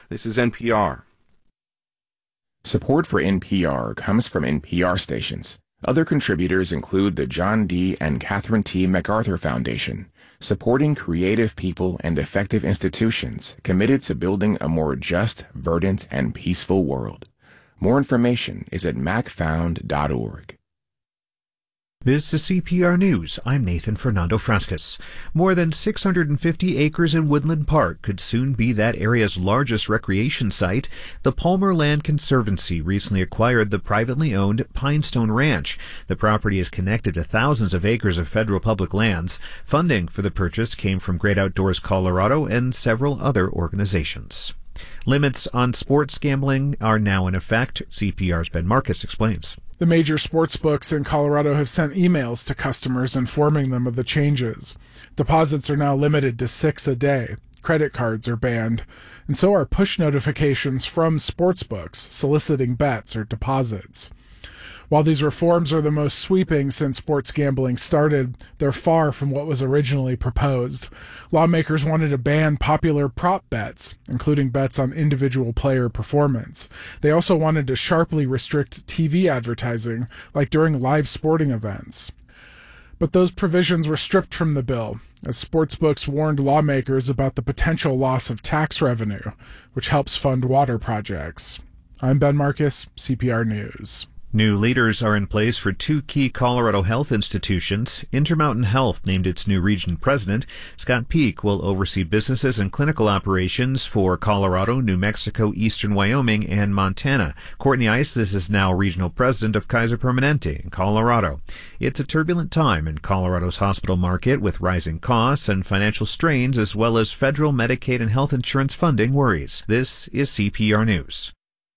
This is NPR. Support for NPR comes from NPR stations. Other contributors include the John D. and Catherine T. MacArthur Foundation, supporting creative people and effective institutions committed to building a more just, verdant, and peaceful world. More information is at macfound.org. This is CPR News. I'm Nathan Fernando Frascas. More than 650 acres in Woodland Park could soon be that area's largest recreation site. The Palmer Land Conservancy recently acquired the privately owned Pinestone Ranch. The property is connected to thousands of acres of federal public lands. Funding for the purchase came from Great Outdoors Colorado and several other organizations. Limits on sports gambling are now in effect. CPR's Ben Marcus explains. The major sports books in Colorado have sent emails to customers informing them of the changes. Deposits are now limited to 6 a day. Credit cards are banned, and so are push notifications from sports books soliciting bets or deposits. While these reforms are the most sweeping since sports gambling started, they're far from what was originally proposed. Lawmakers wanted to ban popular prop bets, including bets on individual player performance. They also wanted to sharply restrict TV advertising, like during live sporting events. But those provisions were stripped from the bill, as sportsbooks warned lawmakers about the potential loss of tax revenue, which helps fund water projects. I'm Ben Marcus, CPR News. New leaders are in place for 2 key Colorado health institutions. Intermountain Health named its new region president. Scott Peak will oversee businesses and clinical operations for Colorado, New Mexico, Eastern Wyoming, and Montana. Courtney Isis is now regional president of Kaiser Permanente in Colorado. It's a turbulent time in Colorado's hospital market with rising costs and financial strains, as well as federal Medicaid and health insurance funding worries. This is CPR News.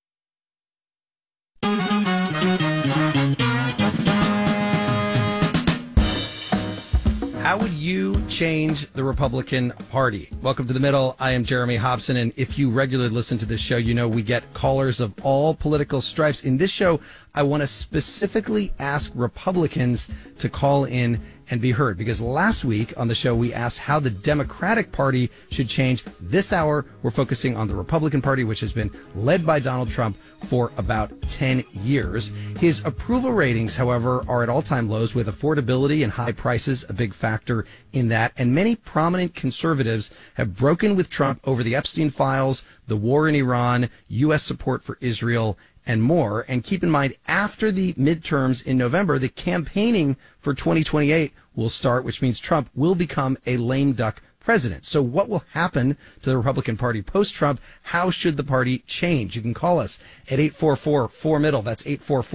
How would you change the Republican Party? Welcome to The Middle. I am Jeremy Hobson, and if you regularly listen to this show, you know we get callers of all political stripes. In this show, I want to specifically ask Republicans to call in and be heard, because last week on the show we asked how the Democratic Party should change. This hour we're focusing on the Republican Party, which has been led by Donald Trump for about 10 years. His approval ratings, however, are at all-time lows, with affordability and high prices a big factor in that, and many prominent conservatives have broken with Trump over the Epstein files, the war in Iran, U.S. support for Israel, and more. And keep in mind, after the midterms in November, the campaigning for 2028 will start, which means Trump will become a lame duck president. So what will happen to the Republican Party post-Trump? How should the party change? You can call us at 844-4MIDDLE. That's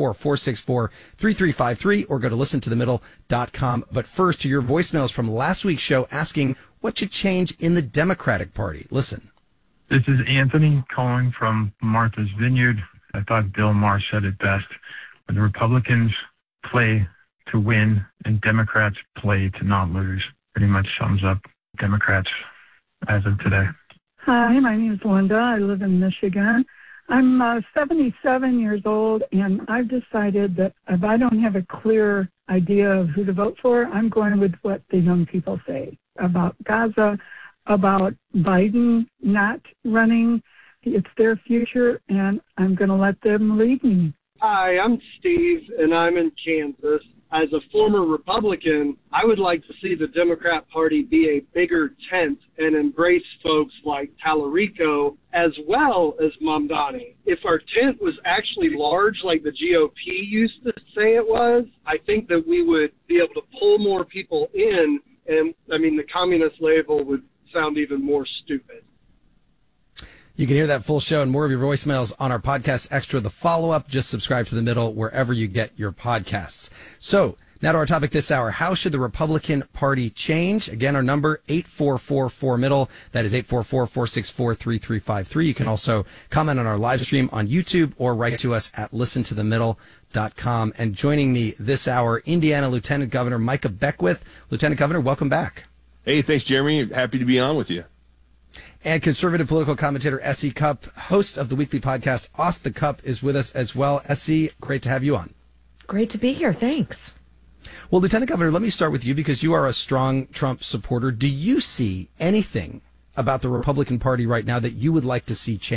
844-464-3353, or go to listentothemiddle.com. But first, to your voicemails from last week's show asking what should change in the Democratic Party. Listen. This is Anthony calling from Martha's Vineyard. I thought Bill Maher said it best. When the Republicans play to win and Democrats play to not lose, pretty much sums up Democrats as of today. Hi, my name is Linda. I live in Michigan. I'm 77 years old, and I've decided that if I don't have a clear idea of who to vote for, I'm going with what the young people say about Gaza, about Biden not running. It's their future, and I'm going to let them lead me. Hi, I'm Steve, and I'm in Kansas. As a former Republican, I would like to see the Democrat Party be a bigger tent and embrace folks like Tallarico as well as Mamdani. If our tent was actually large like the GOP used to say it was, I think that we would be able to pull more people in, and, I mean, the communist label would sound even more stupid. You can hear that full show and more of your voicemails on our podcast extra, The Follow-Up. Just subscribe to The Middle wherever you get your podcasts. So now to our topic this hour. How should the Republican Party change? Again, our number, 844-4MIDDLE. That is 844-464-3353. You can also comment on our live stream on YouTube or write to us at listentothemiddle.com. And joining me this hour, Indiana Lieutenant Governor Micah Beckwith. Lieutenant Governor, welcome back. Hey, thanks, Jeremy. Happy to be on with you. And conservative political commentator S.E. Cupp, host of the weekly podcast Off the Cup, is with us as well. S.E., great to have you on. Great to be here. Thanks. Well, Lieutenant Governor, let me start with you because you are a strong Trump supporter. Do you see anything about the Republican Party right now that you would like to see change?